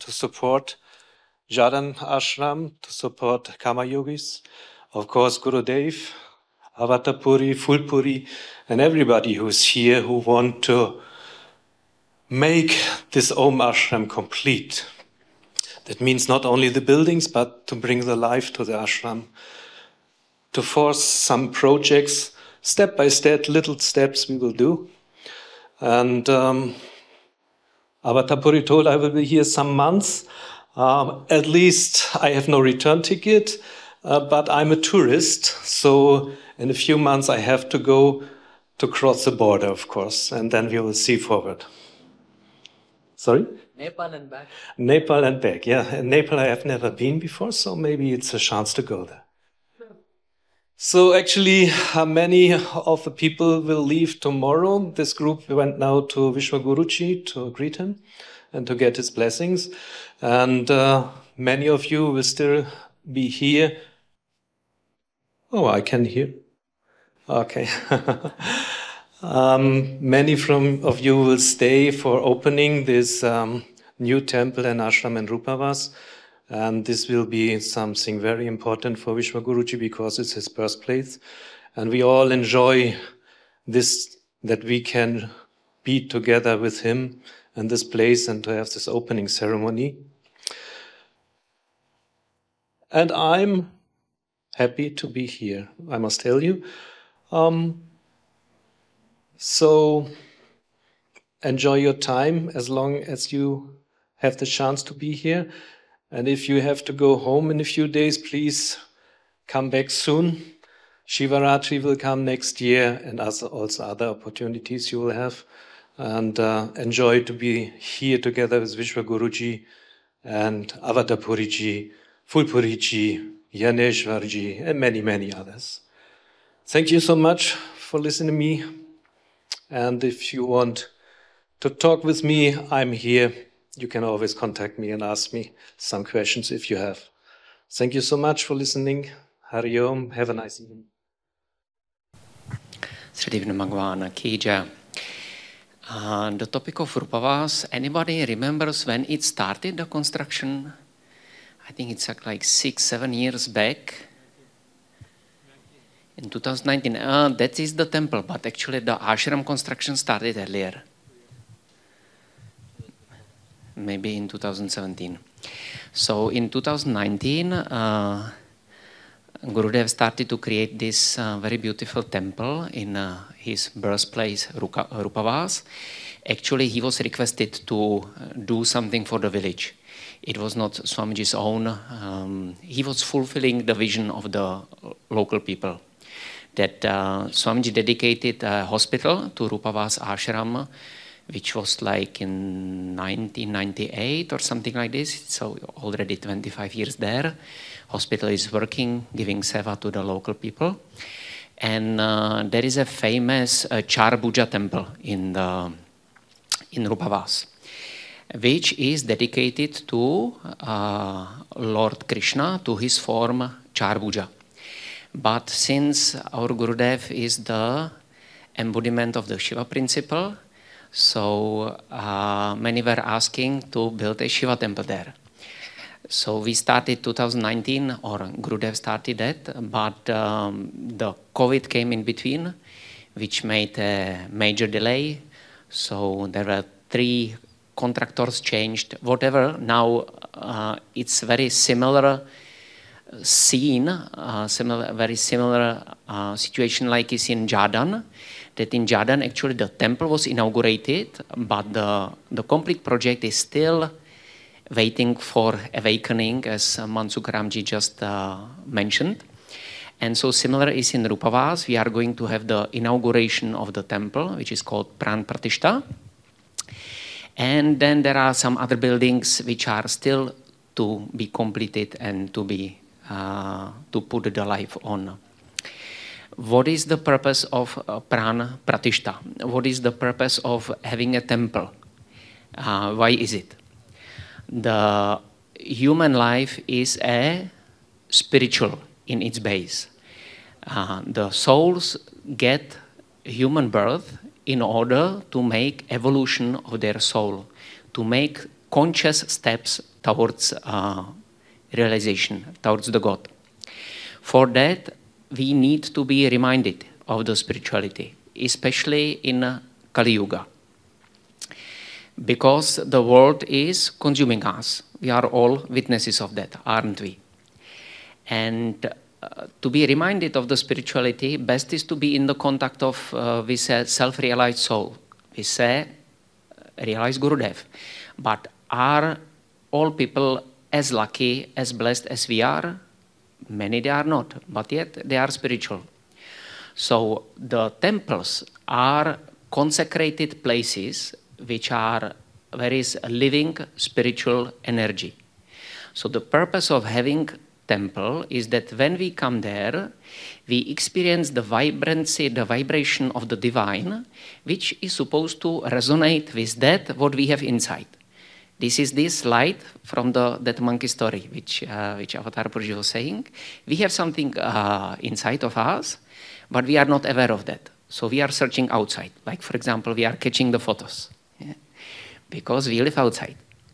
to support Jadan Ashram, to support Karma Yogis, of course Gurudev, Avatapuri, Fulpuri, and everybody who's here who want to make this Om Ashram complete. That means not only the buildings, but to bring the life to the ashram, to force some projects, step by step, little steps we will do. And Avatapuri told I will be here some months. At least I have no return ticket, but I'm a tourist. So in a few months I have to go to cross the border, of course, and then we will see forward. Sorry? Nepal and back. Nepal and back, yeah. In Nepal I have never been before, so maybe it's a chance to go there. So actually, many of the people will leave tomorrow. This group went now to Vishwaguruji to greet him and to get his blessings. And many of you will still be here. Oh, I can hear. Okay. Many of you will stay for opening this new temple and ashram in Rupavas. And this will be something very important for Vishwaguruji because it's his birthplace. And we all enjoy this, that we can be together with him in this place and to have this opening ceremony. And I'm happy to be here, I must tell you. So enjoy your time as long as you have the chance to be here. And if you have to go home in a few days, please come back soon. Shivaratri will come next year and also other opportunities you will have. And enjoy to be here together with Vishwaguruji and Avatapuriji, Fulpuriji, Yaneshwarji, and many, many others. Thank you so much for listening to me. And if you want to talk with me, I'm here. You can always contact me and ask me some questions if you have. Thank you so much for listening. Hari Om. Have a nice evening. Sridivna Bhagavana Ki Jai. The topic of Rupavas, anybody remembers when it started, the construction? I think it's like 6-7 years back. In 2019, that is the temple, but actually the ashram construction started earlier. Maybe in 2017. So in 2019, Gurudev started to create this very beautiful temple in his birthplace, Rupavas. Actually, he was requested to do something for the village. It was not Swamiji's own. He was fulfilling the vision of the local people. That Swamiji dedicated a hospital to Rupavas ashram, which was like in 1998 or something like this. So already 25 years there. Hospital is working, giving seva to the local people. And there is a famous Charabhuja temple in Rupavas, which is dedicated to Lord Krishna, to his form Charabhuja. But since our Gurudev is the embodiment of the Shiva principle, so many were asking to build a Shiva temple there. So we started 2019, or Gurudev started that, but the COVID came in between, which made a major delay. So there were 3 contractors changed, whatever. Now it's very similar scene, very similar situation like is in Jadan. That in Jadan actually the temple was inaugurated, but the complete project is still waiting for awakening, as Mansukaramji just mentioned. And so similar is in Rupavas. We are going to have the inauguration of the temple, which is called Pran Pratishta. And then there are some other buildings which are still to be completed and to be to put the life on. What is the purpose of Pran Pratishta? What is the purpose of having a temple? Why is it? The human life is a spiritual in its base. The souls get human birth in order to make evolution of their soul, to make conscious steps towards realization, towards the God. For that, we need to be reminded of the spirituality, especially in Kali Yuga. Because the world is consuming us. We are all witnesses of that, aren't we? And to be reminded of the spirituality, best is to be in the contact of with a self-realized soul, with a realized Gurudev. But are all people as lucky, as blessed as we are? Many they are not, but yet they are spiritual. So the temples are consecrated places which are where is a living spiritual energy. So the purpose of having temple is that when we come there, we experience the vibrancy, the vibration of the divine, which is supposed to resonate with that what we have inside. This is this light from that monkey story, which Avatar Purush was saying. We have something inside of us, but we are not aware of that. So we are searching outside. Like, for example, we are catching the photos, because we live outside.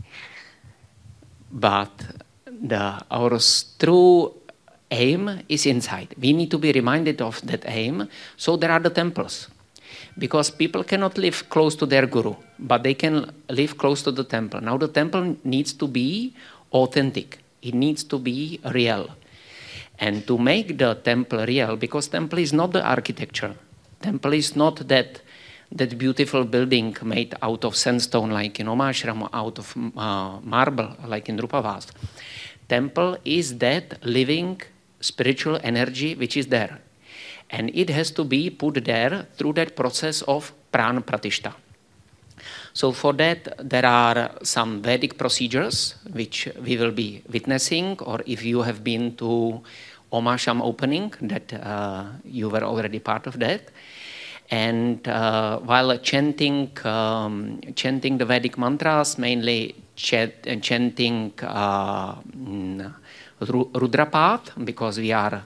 But our true aim is inside. We need to be reminded of that aim. So there are the temples. Because people cannot live close to their guru, but they can live close to the temple. Now the temple needs to be authentic. It needs to be real. And to make the temple real, because temple is not the architecture. Temple is not that beautiful building made out of sandstone like in Omashram, out of marble like in Drupavas. Temple is that living spiritual energy which is there. And it has to be put there through that process of prana pratishta. So for that, there are some Vedic procedures which we will be witnessing, or if you have been to Omasham opening, that you were already part of that. And while chanting the Vedic mantras, mainly chanting Rudrapath, because we are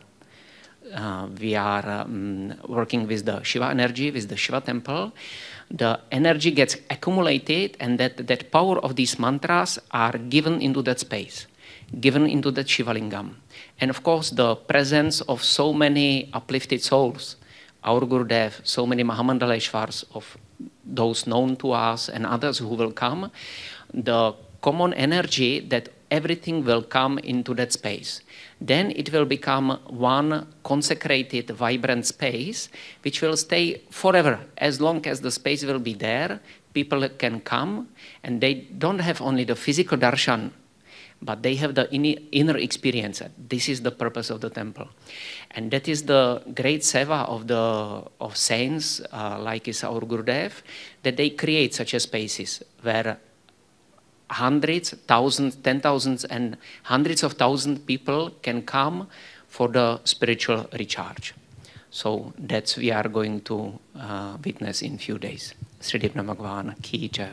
working with the Shiva energy, with the Shiva temple, the energy gets accumulated, and that power of these mantras are given into that space, given into that Shiva lingam. And of course, the presence of so many uplifted souls, our Gurudev, so many Mahamandaleshwars of those known to us and others who will come, the common energy that everything will come into that space. Then it will become one consecrated, vibrant space, which will stay forever. As long as the space will be there, people can come, and they don't have only the physical darshan, but they have the inner experience. This is the purpose of the temple. And that is the great seva of saints, like is our Gurudev, that they create such a spaces where hundreds, thousands, 10,000s, and hundreds of thousands people can come for the spiritual recharge. So that's we are going to witness in few days. Sridipna Bhagwan Ki Jai.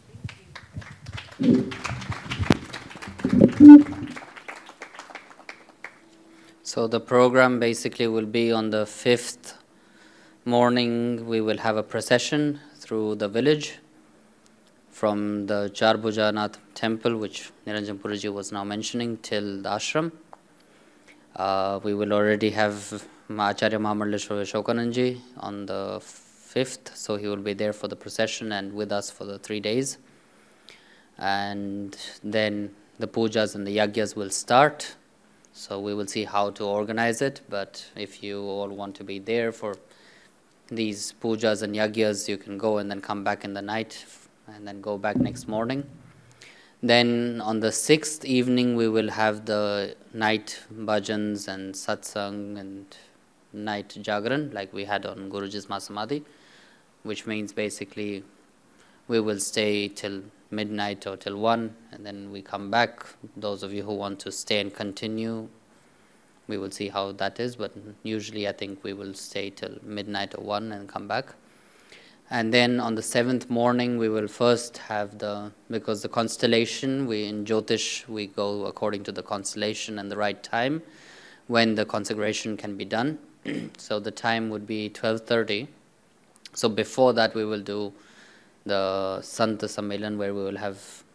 So the program basically will be on the 5th morning. We will have a procession through the village from the Charbhuja Nath temple, which Niranjan Puruji was now mentioning, till the ashram. We will already have Acharya Mahamandaleshwar Shokananji on the 5th, so he will be there for the procession and with us for the 3 days. And then the pujas and the yagyas will start. So we will see how to organize it, but if you all want to be there for these pujas and yagyas, you can go and then come back in the night and then go back next morning. Then on the 6th evening, we will have the night bhajans and satsang and night jagran like we had on Guruji's Masamadhi, which means basically we will stay till midnight or till 1, and then we come back. Those of you who want to stay and continue, we will see how that is, but usually I think we will stay till midnight or 1 and come back. And then on the 7th morning, we will first have because the constellation, in Jyotish, we go according to the constellation and the right time when the consecration can be done. So the time would be 12:30. So before that, we will do the Santa Sammelan, where we will have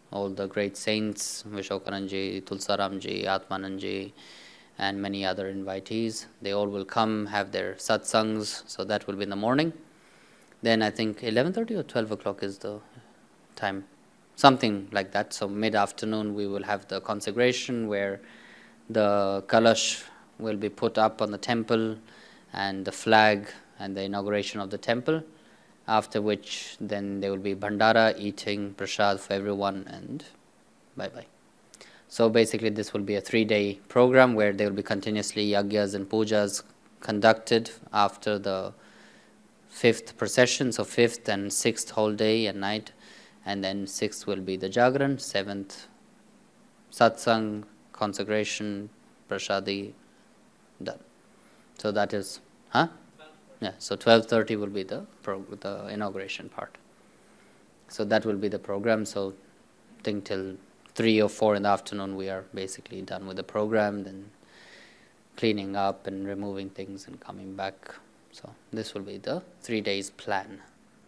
all the great saints, Vishokananji, Tulsaramji, Atmananji, and many other invitees. They all will come, have their satsangs, so that will be in the morning. Then I think 11:30 or 12 o'clock is the time, something like that. So mid-afternoon we will have the consecration where the kalash will be put up on the temple and the flag and the inauguration of the temple, after which then there will be bhandara, eating prasad for everyone, and bye-bye. So basically this will be a 3-day program where there will be continuously yagyas and pujas conducted after the 5th procession, so 5th and 6th whole day and night, and then 6th will be the Jagran, 7th satsang, consecration, prasadi, done. So that is, yeah, so 12:30 will be the inauguration part. So that will be the program. So I think till 3 or 4 in the afternoon we are basically done with the program, then cleaning up and removing things and coming back. So this will be the 3 days plan.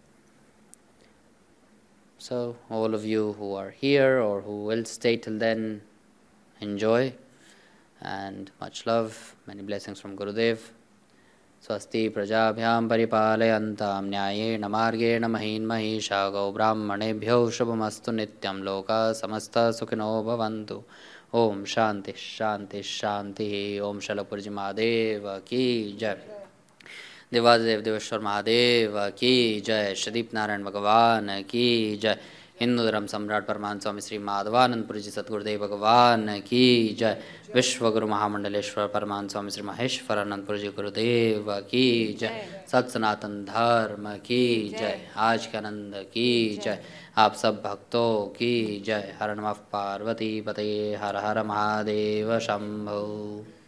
So all of you who are here or who will stay till then, enjoy, and much love, many blessings from Gurudev. Swasti prajabhyam paripalayantam nyayena margena mahin mahisha go brahmanebhyo shubhamastu nityam loka samasta sukhino bhavantu. Om Shanti Shanti Shanti. Om Shalapurji Mahadeva ki jai. देवादेव देवेश्वर महादेव की जय. श्रीदीप नारायण भगवान की जय. हिंदू धर्म सम्राट परमान स्वामी श्री माधवानंदपुरी जी सतगुरुदेव भगवान की जय. विश्व गुरु महामंडलेश्वर परमान स्वामी श्री महेश्वर आनंदपुरी जी गुरुदेव की जय. सत सनातन धर्म की जय. आज के आनंद की जय. आप सब भक्तों की जय. हर नमः पार्वती पते. हर हर महादेव शंभो.